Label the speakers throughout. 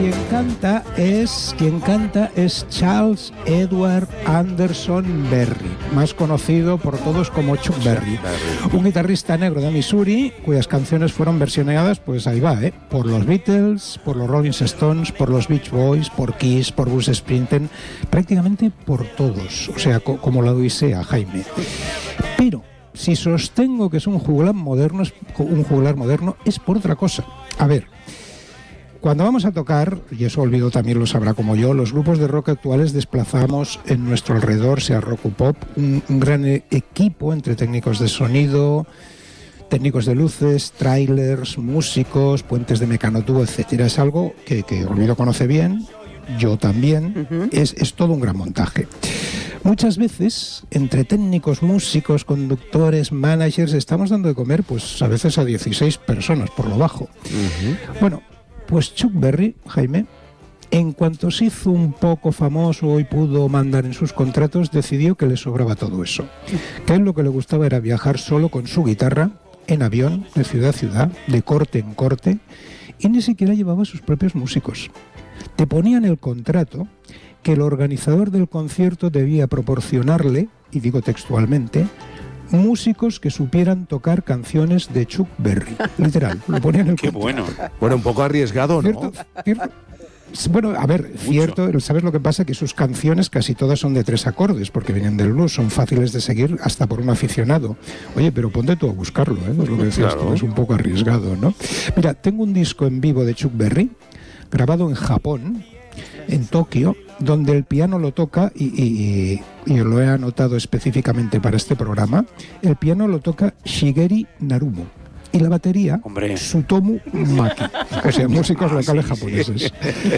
Speaker 1: quien canta es Charles Edward Anderson Berry, más conocido por todos como Chuck Berry, un guitarrista negro de Missouri cuyas canciones fueron versioneadas, pues ahí va, por los Beatles, por los Rolling Stones, por los Beach Boys, por Kiss, por Bruce Springsteen, prácticamente por todos, o sea, como la Odisea, Jaime. Pero si sostengo que es un juglar moderno, es por otra cosa. A ver, cuando vamos a tocar, y eso Olvido también lo sabrá como yo, los grupos de rock actuales desplazamos en nuestro alrededor, sea rock o pop, un gran equipo entre técnicos de sonido, técnicos de luces, trailers, músicos, puentes de mecanotubo, etcétera. Es algo que Olvido conoce bien, yo también, es todo un gran montaje. Muchas veces, entre técnicos, músicos, conductores, managers, estamos dando de comer, pues a veces a 16 personas, por lo bajo. Bueno, pues Chuck Berry, Jaime, en cuanto se hizo un poco famoso y pudo mandar en sus contratos, decidió que le sobraba todo eso. Que a él lo que le gustaba era viajar solo con su guitarra, en avión, de ciudad a ciudad, de corte en corte, y ni siquiera llevaba sus propios músicos. Te ponía en el contrato que el organizador del concierto debía proporcionarle, y digo textualmente, músicos que supieran tocar canciones de Chuck Berry. Literal, lo ponía en el contrato.
Speaker 2: Qué bueno.
Speaker 3: Bueno, un poco arriesgado, ¿no?
Speaker 1: ¿Cierto? Bueno, a ver, cierto, ¿sabes lo que pasa? Que sus canciones casi todas son de 3 acordes, porque vienen del blues, son fáciles de seguir hasta por un aficionado. Oye, pero ponte tú a buscarlo, ¿eh? Es lo que decías tú, es un poco arriesgado, ¿no? Mira, tengo un disco en vivo de Chuck Berry, grabado en Japón, en Tokio, donde el piano lo toca, y lo he anotado específicamente para este programa, el piano lo toca Shigeru Narumo. Y la batería, Tsutomu Maki, o sea, músicos locales japoneses.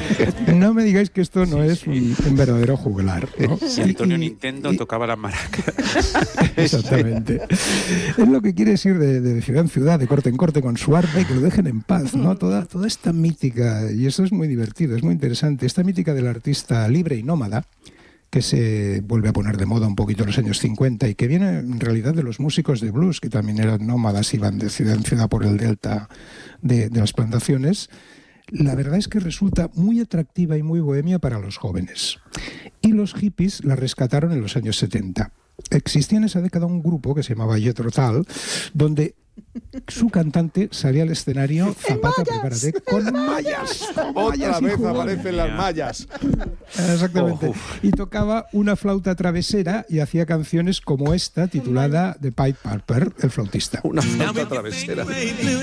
Speaker 1: No me digáis que esto no es un verdadero juglar, ¿no?
Speaker 2: Si Antonio Nintendo tocaba las maracas.
Speaker 1: Exactamente. Es lo que quiere decir de ciudad en ciudad, de corte en corte, con su arte, que lo dejen en paz, ¿no? Toda esta mítica, y eso es muy divertido, es muy interesante, esta mítica del artista libre y nómada, que se vuelve a poner de moda un poquito en los años 50 y que viene en realidad de los músicos de blues, que también eran nómadas, iban de ciudad en ciudad por el delta de las plantaciones. La verdad es que resulta muy atractiva y muy bohemia para los jóvenes. Y los hippies la rescataron en los años 70. Existía en esa década un grupo que se llamaba Jethro Tull, donde su cantante salía al escenario, zapata, prepárate, con mallas.
Speaker 3: Otra vez aparecen las mallas.
Speaker 1: Exactamente. Y tocaba una flauta travesera y hacía canciones como esta, titulada The Pied Piper, el flautista.
Speaker 3: Una flauta travesera.